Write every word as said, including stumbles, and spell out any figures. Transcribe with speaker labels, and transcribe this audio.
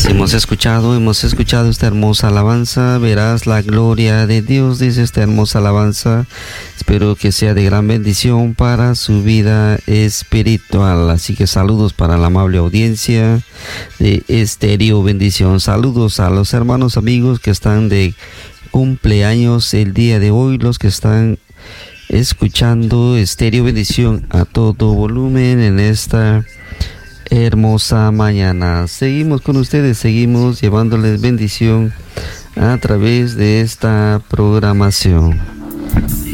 Speaker 1: hemos escuchado, hemos escuchado esta hermosa alabanza. Verás la gloria de Dios, dice esta hermosa alabanza. Espero que sea de gran bendición para su vida espiritual. Así que saludos para la amable audiencia de Estéreo Bendición. Saludos a los hermanos amigos que están de cumpleaños el día de hoy, los que están escuchando Estéreo Bendición a todo volumen en esta hermosa mañana. Seguimos con ustedes, seguimos llevándoles bendición a través de esta programación.